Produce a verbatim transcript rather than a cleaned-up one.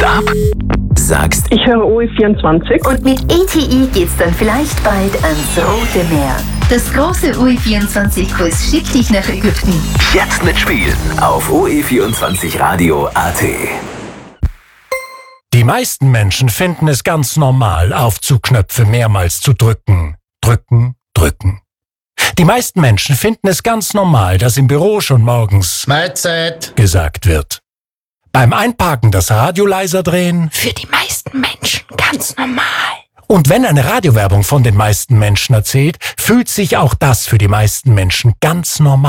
ab? Sagst, Ich höre O E vierundzwanzig. Und mit E T I geht's dann vielleicht bald ans Rote Meer. Das große O E vierundzwanzig-Quiz schickt dich nach Ägypten. jetzt mitspielen auf O E vierundzwanzig Radio Punkt A T. Die meisten Menschen finden es ganz normal, Aufzugknöpfe mehrmals zu drücken. Drücken, drücken. Die meisten Menschen finden es ganz normal, dass im Büro schon morgens Mahlzeit gesagt wird. Beim Einparken das Radio leiser drehen. Für die meisten Menschen ganz normal. Und wenn eine Radiowerbung von den meisten Menschen erzählt, fühlt sich auch das für die meisten Menschen ganz normal